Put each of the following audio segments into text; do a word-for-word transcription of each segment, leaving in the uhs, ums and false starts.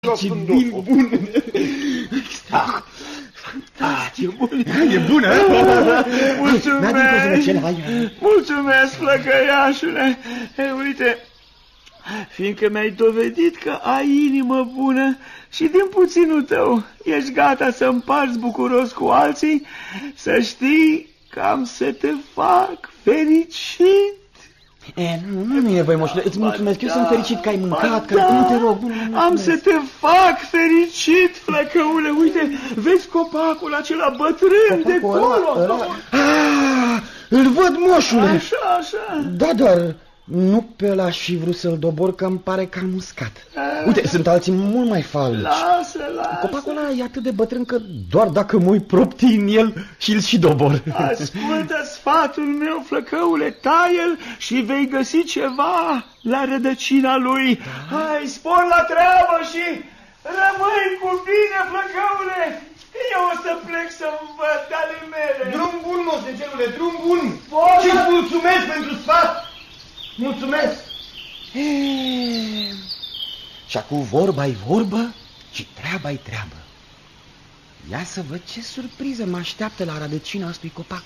Ce vin bun! Ah, ah, ce bun! E bună! Mulțumesc! Mulțumesc, flăcăiașule! Ei, uite, fiindcă mi-ai dovedit că ai inimă bună și din puținul tău ești gata să împarți bucuros cu alții, să știi că am să te fac fericit. E, nu, nu, nu e voi, moșule, îți mulțumesc, da, eu sunt fericit că ai mâncat, că da, nu te rog, nu, nu, am să te fac fericit, flăcăule, uite, vezi copacul acela bătrân de acolo? Ah, îl văd, moșule. Așa, așa. Da, dar nu pe ăla aș fi vrut să-l dobor, că îmi pare că am uscat. Uite, sunt alții mult mai falnici. Lasă, lasă. Copacul ăla e atât de bătrân că doar dacă mă uit propti în el și-l și dobor. Ascultă sfatul meu, flăcăule, taie-l și vei găsi ceva la rădăcina lui. Hai, spor la treabă și rămâi cu bine, flăcăule. Eu o să plec să-mi văd ale mele. Drum bun, moștencelule, drum bun. Și-ți mulțumesc pentru sfat. Mulțumesc! Eee, și acum vorba-i vorbă și treaba-i treabă. Ia să văd ce surpriză mă așteaptă la rădăcina acestui copac.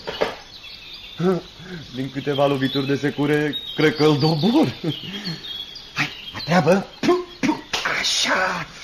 Din câteva lovituri de secure, cred că îl dobor. Hai, la treabă! Așa!